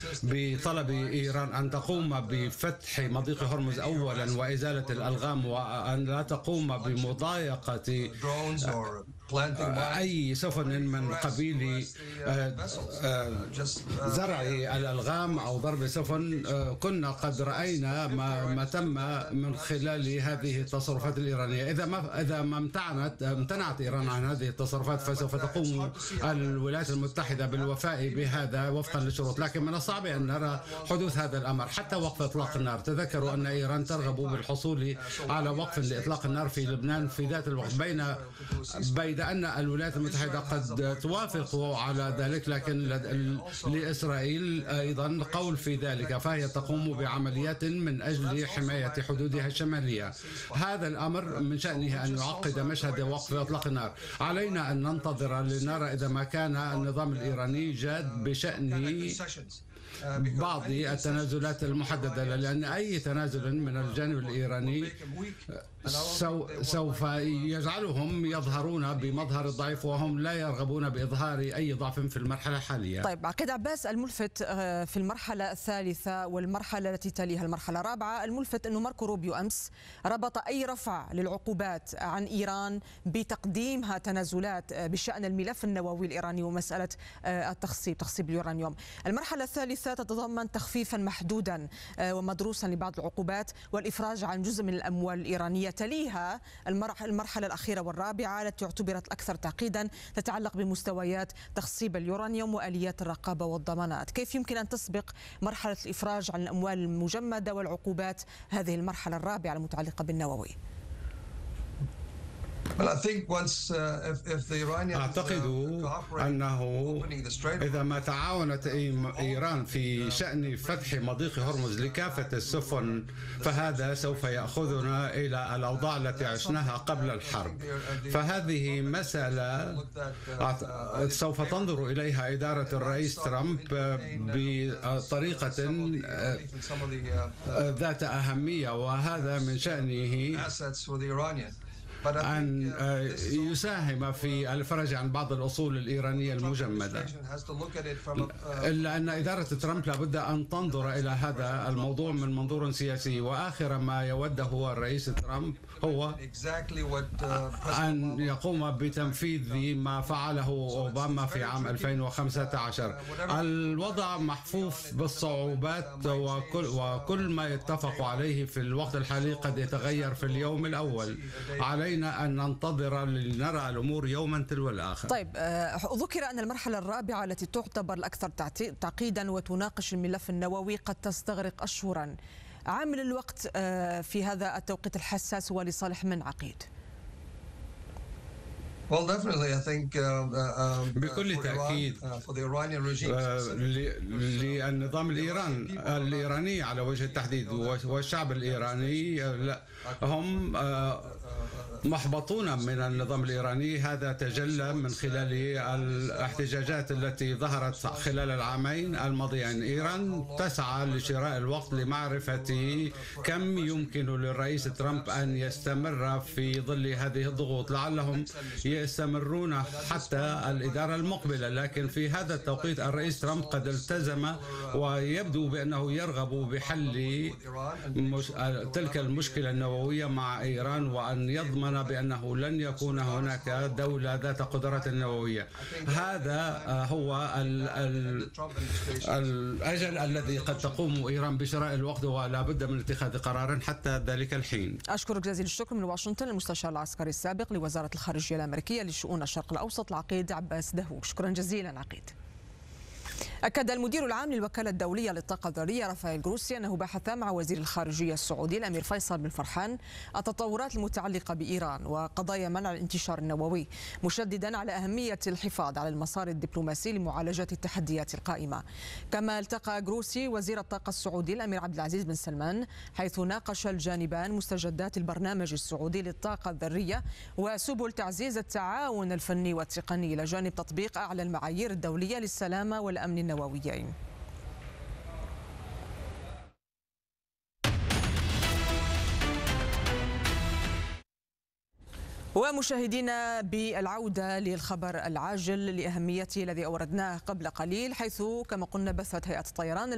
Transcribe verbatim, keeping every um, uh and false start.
بطلب إيران أن تقوم بفتح مضيق هرمز أولا وإزالة الألغام، وأن لا تقوم بمضايقة أي سفن من قبيل زرع الألغام أو ضرب سفن. كنا قد رأينا ما, ما تم من خلال هذه التصرفات الإيرانية. إذا ما إذا ما امتنعت امتنعت إيران عن هذه التصرفات فسوف تقوم الولايات المتحدة بالوفاء بهذا وفقا للشروط، لكن من الصعب أن نرى حدوث هذا الأمر حتى وقف إطلاق النار. تذكروا أن إيران ترغب بالحصول على وقف لإطلاق النار في لبنان في ذات الوقت، بين بين أن الولايات المتحدة قد توافق على ذلك، لكن لإسرائيل أيضا قول في ذلك، فهي تقوم بعمليات من أجل حماية حدودها الشمالية. هذا الأمر من شأنه أن يعقد مشهد وقف إطلاق النار. علينا أن ننتظر لنرى إذا ما كان النظام الإيراني جاد بشأن بعض التنازلات المحددة، لأن أي تنازل من الجانب الإيراني سوف يجعلهم يظهرون بمظهر الضعيف، وهم لا يرغبون بإظهار أي ضعف في المرحلة الحالية. طيب عقيد عباس، الملفت في المرحلة الثالثة والمرحلة التي تليها المرحلة الرابعة، الملفت أنه ماركو روبيو أمس ربط أي رفع للعقوبات عن إيران بتقديمها تنازلات بشأن الملف النووي الإيراني ومسألة التخصيب تخصيب اليورانيوم. المرحلة الثالثة تتضمن تخفيفا محدودا ومدروسا لبعض العقوبات والإفراج عن جزء من الأموال الإيرانية. تليها المرحلة الأخيرة والرابعة التي اعتبرت الأكثر تعقيدا، تتعلق بمستويات تخصيب اليورانيوم وآليات الرقابة والضمانات. كيف يمكن أن تسبق مرحلة الإفراج عن الأموال المجمدة والعقوبات هذه المرحلة الرابعة المتعلقة بالنووي؟ أعتقد أنه إذا ما تعاونت إيران في شأن فتح مضيق هرمز لكافة السفن فهذا سوف يأخذنا إلى الأوضاع التي عشناها قبل الحرب. فهذه مسألة سوف تنظر إليها إدارة الرئيس ترامب بطريقة ذات أهمية، وهذا من شأنه أن يساهم في الفرج عن بعض الأصول الإيرانية المجمدة. إلا أن إدارة ترامب لابد أن تنظر إلى هذا الموضوع من منظور سياسي، وآخر ما يوده هو الرئيس ترامب هو أن يقوم بتنفيذ ما فعله أوباما في عام ألفين وخمسة عشر. الوضع محفوف بالصعوبات، وكل, وكل ما يتفق عليه في الوقت الحالي قد يتغير في اليوم الأول. علينا أن ننتظر لنرى الأمور يوما تلو الآخر. طيب ذكر أن المرحلة الرابعة التي تعتبر الأكثر تعقيدا وتناقش الملف النووي قد تستغرق أشهرا. عامل الوقت في هذا التوقيت الحساس هو لصالح من عقيد؟ بكل تأكيد للنظام الإيران الإيراني على وجه التحديد والشعب الإيراني هم محبطون من النظام الإيراني. هذا تجلى من خلال الاحتجاجات التي ظهرت خلال العامين الماضيين. إيران تسعى لشراء الوقت لمعرفة كم يمكن للرئيس ترامب أن يستمر في ظل هذه الضغوط. لعلهم يستمرون حتى الإدارة المقبلة، لكن في هذا التوقيت الرئيس ترامب قد التزم ويبدو بأنه يرغب بحل مش... تلك المشكلة النووية مع إيران، وأن يضمن بأنه لن يكون هناك دولة ذات قدرات نووية. هذا هو ال... ال... الأجل الذي قد تقوم إيران بشراء الوقت، ولا بد من اتخاذ قرار حتى ذلك الحين. أشكرك جزيل الشكر من واشنطن المستشار العسكري السابق لوزارة الخارجية الأمريكية لشؤون الشرق الأوسط العقيد عباس دهوك. شكرا جزيلا عقيد. أكد المدير العام للوكالة الدولية للطاقة الذرية رافائيل جروسي أنه بحث مع وزير الخارجية السعودي الأمير فيصل بن فرحان التطورات المتعلقة بإيران وقضايا منع الانتشار النووي، مشددا على أهمية الحفاظ على المسار الدبلوماسي لمعالجة التحديات القائمة. كما التقى جروسي وزير الطاقة السعودي الأمير عبد العزيز بن سلمان، حيث ناقش الجانبان مستجدات البرنامج السعودي للطاقة الذرية وسبل تعزيز التعاون الفني والتقني إلى جانب تطبيق أعلى المعايير الدولية للسلامة والأمن النوويين. ومشاهدينا بالعودة للخبر العاجل لأهميته الذي أوردناه قبل قليل، حيث كما قلنا بثت هيئة الطيران